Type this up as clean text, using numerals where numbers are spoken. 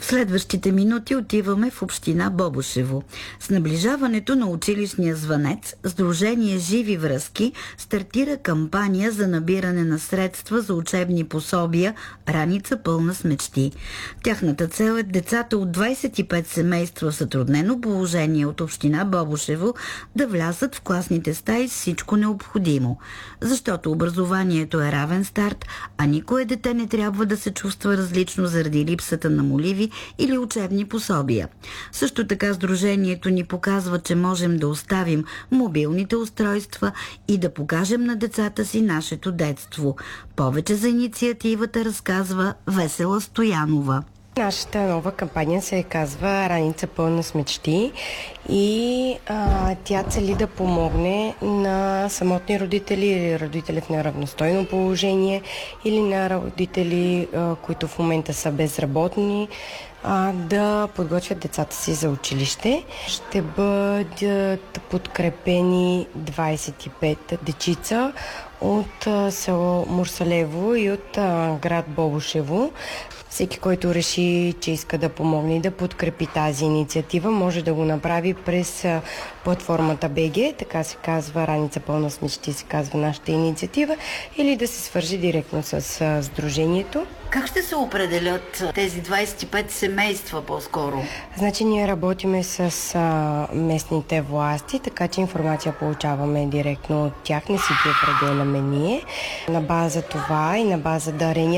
следващите минути отиваме в община Бобошево. С наближаването на училищния звънец, Сдружение Живи връзки стартира кампания за набиране на средства за учебни пособия "Раница пълна с мечти". Тяхната цел е децата от 25 семейства в затруднено положение от община Бобошево да влязат в класните стаи с всичко необходимо. Защото образованието е равен старт, а никое дете не трябва да се чувства различно заради липсата на моливи или учебни пособия. Също така Сдружението ни показва, че можем да оставим мобилните устройства и да покажем на децата си нашето детство. Повече за инициативата разказва Весела Стоянова. Нашата нова кампания се казва "Раница пълна с мечти" и тя цели да помогне на самотни родители или родители в неравностойно положение или на родители, които в момента са безработни, да подготвят децата си за училище. Ще бъдат подкрепени 25 дечица от село Мурсалево и от град Бобошево. Всеки, който реши, че иска да помогне и да подкрепи тази инициатива, може да го направи през платформата БГ, така се казва "Раница пълна с мечти", се казва нашата инициатива, или да се свържи директно с Сдружението. Как ще се определят тези 25 семейства по-скоро? Значи ние работиме с местните власти, така че информация получаваме директно от тях, не си ги определяме ние. На база това и на база дарения